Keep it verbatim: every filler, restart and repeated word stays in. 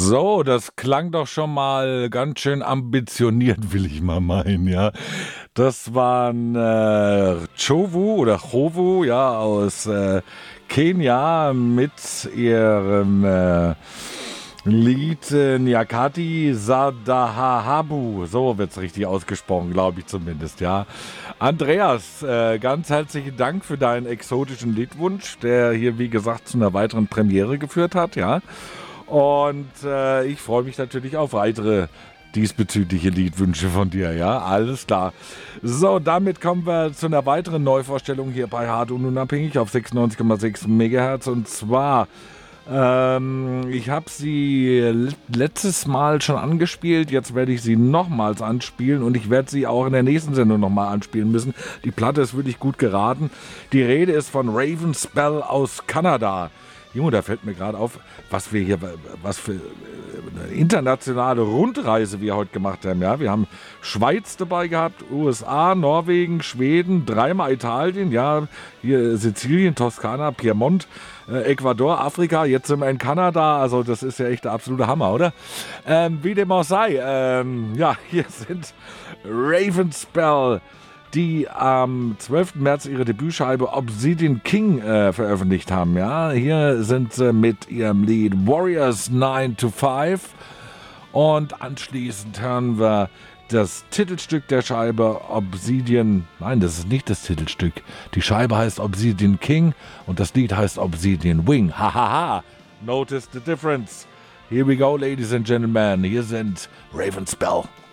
So, das klang doch schon mal ganz schön ambitioniert, will ich mal meinen, ja. Das waren äh, Chovu oder Chovu, ja, aus äh, Kenia mit ihrem äh, Lied äh, Nyakati Sadahabu. So wird es richtig ausgesprochen, glaube ich zumindest, ja. Andreas, äh, ganz herzlichen Dank für deinen exotischen Liedwunsch, der hier, wie gesagt, zu einer weiteren Premiere geführt hat, ja. Und äh, ich freue mich natürlich auf weitere diesbezügliche Liedwünsche von dir, ja, alles klar. So, damit kommen wir zu einer weiteren Neuvorstellung hier bei Hart und Unabhängig auf sechsundneunzig Komma sechs Megahertz. Und zwar, ähm, ich habe sie letztes Mal schon angespielt, jetzt werde ich sie nochmals anspielen und ich werde sie auch in der nächsten Sendung nochmal anspielen müssen. Die Platte ist wirklich gut geraten. Die Rede ist von Raven Spell aus Kanada. Junge, da fällt mir gerade auf, was wir hier, was für eine internationale Rundreise wir heute gemacht haben. Ja, wir haben Schweiz dabei gehabt, U S A, Norwegen, Schweden, dreimal Italien, ja, hier Sizilien, Toskana, Piemont, äh, Ecuador, Afrika, jetzt sind wir in Kanada. Also das ist ja echt der absolute Hammer, oder? Ähm, wie dem auch sei, ähm, ja, hier sind Ravenspell, die am zwölften März ihre Debütscheibe Obsidian King äh, veröffentlicht haben. Ja, hier sind sie mit ihrem Lied Warriors nine to five und anschließend hören wir das Titelstück der Scheibe Obsidian. Nein, das ist nicht das Titelstück. Die Scheibe heißt Obsidian King und das Lied heißt Obsidian Wing. Hahaha. Notice the difference. Here we go, ladies and gentlemen. Hier sind Ravenspell.